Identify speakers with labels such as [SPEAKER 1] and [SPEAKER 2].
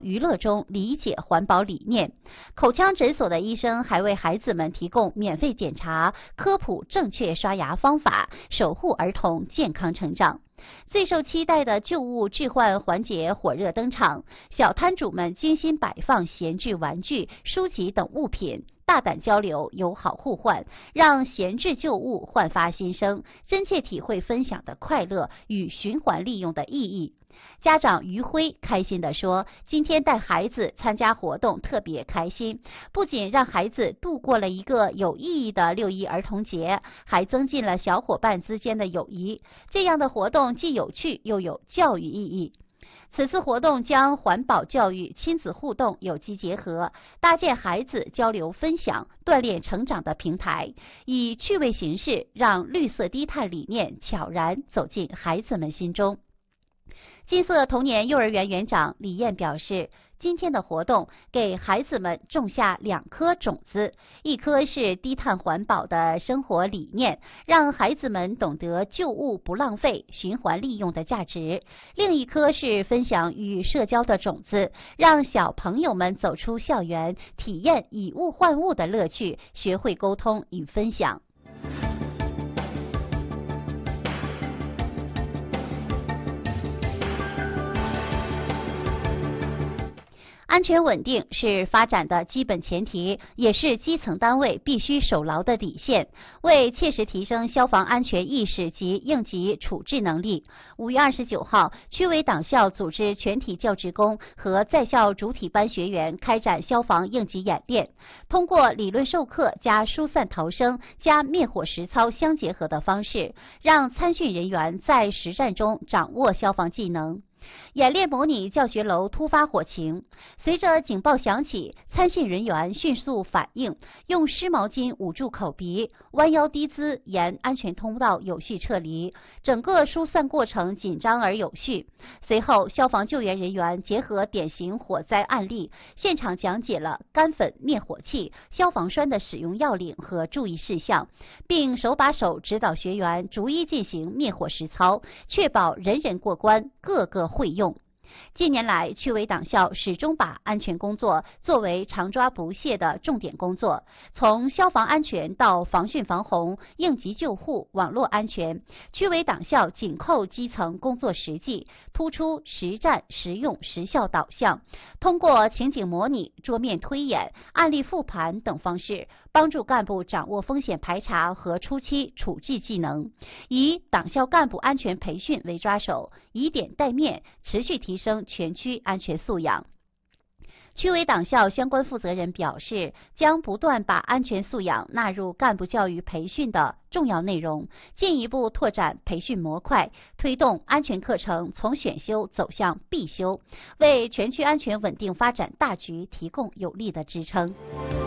[SPEAKER 1] 娱乐中理解环保理念。口腔诊所的医生还为孩子们提供免费检查，科普正确刷牙方法，守护儿童健康成长。最受期待的旧物置换环节火热登场，小摊主们精心摆放闲置玩具、书籍等物品，大胆交流，友好互换，让闲置旧物焕发新生，真切体会分享的快乐与循环利用的意义。家长于辉开心地说，今天带孩子参加活动特别开心，不仅让孩子度过了一个有意义的6·1儿童节，还增进了小伙伴之间的友谊。这样的活动既有趣又有教育意义。此次活动将环保教育、亲子互动有机结合，搭建孩子交流分享、锻炼成长的平台，以趣味形式让绿色低碳理念悄然走进孩子们心中。金色童年幼儿园园长李燕表示，今天的活动给孩子们种下2颗种子，一颗是低碳环保的生活理念，让孩子们懂得旧物不浪费、循环利用的价值；另一颗是分享与社交的种子，让小朋友们走出校园，体验以物换物的乐趣，学会沟通与分享。安全稳定是发展的基本前提，也是基层单位必须守牢的底线。为切实提升消防安全意识及应急处置能力，5月29号，区委党校组织全体教职工和在校主体班学员开展消防应急演练，通过理论授课加疏散逃生加灭火实操相结合的方式，让参训人员在实战中掌握消防技能。演练模拟教学楼突发火情，随着警报响起，参训人员迅速反应，用湿毛巾捂住口鼻，弯腰低姿沿安全通道有序撤离，整个疏散过程紧张而有序。随后，消防救援人员结合典型火灾案例，现场讲解了干粉灭火器、消防栓的使用要领和注意事项，并手把手指导学员逐一进行灭火实操，确保人人过关，个个会用。近年来，区委党校始终把安全工作作为常抓不懈的重点工作，从消防安全到防汛防洪、应急救护、网络安全，区委党校紧扣基层工作实际，突出实战、实用、实效导向，通过情景模拟、桌面推演、案例复盘等方式，帮助干部掌握风险排查和初期处置技能，以党校干部安全培训为抓手，以点带面，持续提升全区安全素养。区委党校相关负责人表示，将不断把安全素养纳入干部教育培训的重要内容，进一步拓展培训模块，推动安全课程从选修走向必修，为全区安全稳定发展大局提供有力的支撑。